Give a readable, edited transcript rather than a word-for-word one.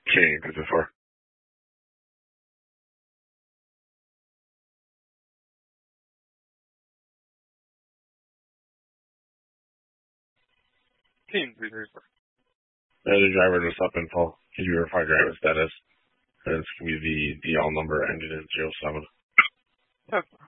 King 324. King 334. The driver just up info. Can you verify driver status? And it's with the DL number ended in 07. That's